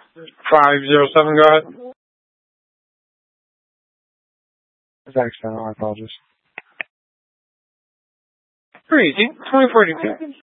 507, go ahead. It's accidental, I apologize. Pretty easy. 2042.